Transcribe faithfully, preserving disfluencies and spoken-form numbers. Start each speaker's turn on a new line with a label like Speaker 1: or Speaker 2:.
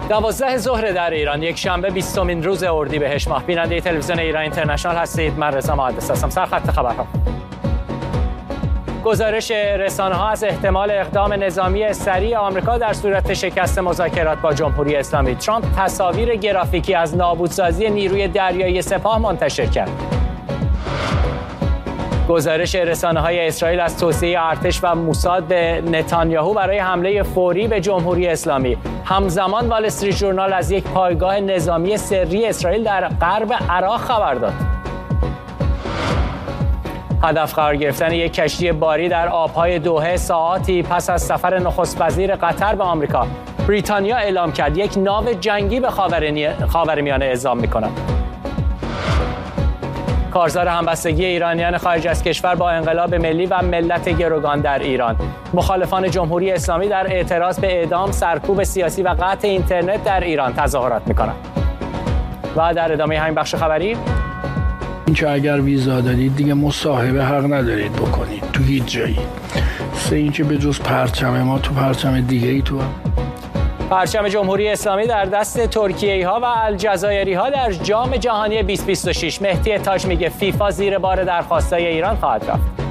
Speaker 1: دوازده ظهر در ایران، یک شنبه بیستمین روز اردیبهشت ماه. بیننده تلویزیون ایران اینترنشنال هستید. من رضا مهندس هستم. سرخط خبرها. گزارش رسانه‌ها از احتمال اقدام نظامی سریع آمریکا در صورت شکست مذاکرات با جمهوری اسلامی. ترامپ تصاویر گرافیکی از نابودسازی نیروی دریایی سپاه منتشر کرد. گزارش رسانه‌های اسرائیل از توصیه ارتش و موساد به نتانیاهو برای حمله فوری به جمهوری اسلامی. همزمان وال استریت ژورنال از یک پایگاه نظامی سری اسرائیل در غرب عراق خبر داد. هدف قرار گرفتن یک کشتی باری در آبهای دوحه ساعاتی پس از سفر نخست وزیر قطر به آمریکا. بریتانیا اعلام کرد یک ناو جنگی به خاورمیانه اعزام می‌کند. کارزار همبستگی ایرانیان خارج از کشور با انقلاب ملی و ملت گروگان در ایران. مخالفان جمهوری اسلامی در اعتراض به اعدام، سرکوب سیاسی و قطع اینترنت در ایران تظاهرات می‌کنند. و در ادامه همین بخش خبری،
Speaker 2: اینکه اگر ویزا دارید دیگه مصاحبه حق ندارید بکنید تو هیچ جایی. سه اینکه به جز پرچم ما تو پرچم دیگه ای تو هم.
Speaker 1: پرچم جمهوری اسلامی در دست ترکیه‌ای ها و الجزایری ها در جام جهانی بیست بیست و شش. مهدی تاج میگه فیفا زیر بار درخواستای ایران خواهد رفت.